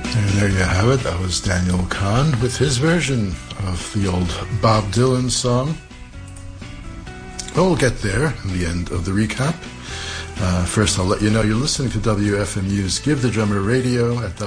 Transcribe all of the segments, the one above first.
And there you have it. That was Daniel Kahn with his version of the old Bob Dylan song. We'll get there in the end of the recap. First, I'll let you know you're listening to WFMU's Give the Drummer Radio at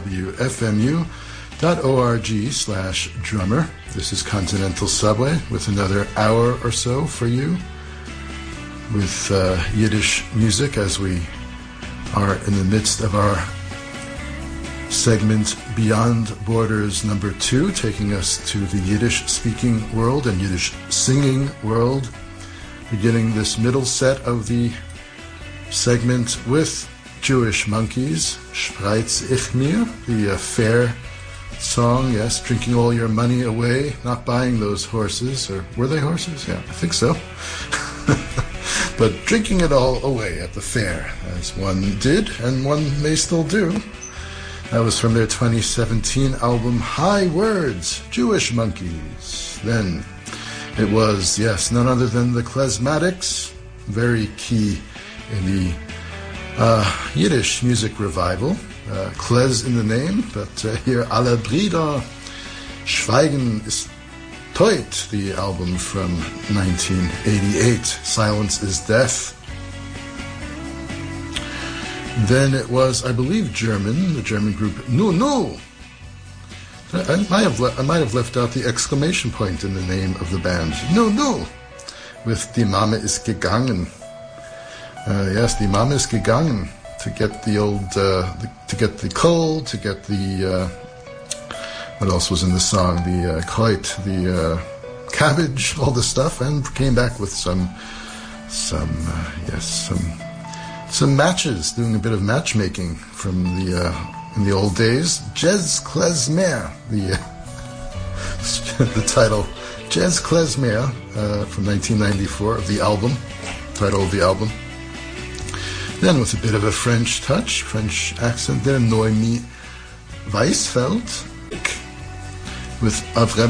wfmu.org/drummer. This is Continental Subway with another hour or so for you with Yiddish music as we are in the midst of our segment Beyond Borders number 2, taking us to the Yiddish-speaking world and Yiddish-singing world, beginning this middle set of the segment with Jewish Monkeys, Spreiz ich mir, the fair song, yes, drinking all your money away, not buying those horses, or were they horses? Yeah, I think so. But drinking it all away at the fair, as one did and one may still do. That was from their 2017 album High Words, Jewish Monkeys. Then it was, yes, none other than the Klezmatics, very key in the Yiddish music revival. Klez in the name, but here Alle Brüder Schweigen ist Teut, the album from 1988, Silence is Death. Then it was, I believe, German, the German group Nu Nu. I might have left out the exclamation point in the name of the band. Nu Nu, with Die Mama ist gegangen. Yes, Die Mama ist gegangen to get the old, to get the coal, to get the, what else was in the song? The Kreut, the cabbage, all the stuff, and came back with some matches, doing a bit of matchmaking from the in the old days. Jazz Klezmer, the title, Jazz Klezmer from 1994 of the album, title of the album. Then with a bit of a French touch, French accent there, Noemi Weisfeld with Avrem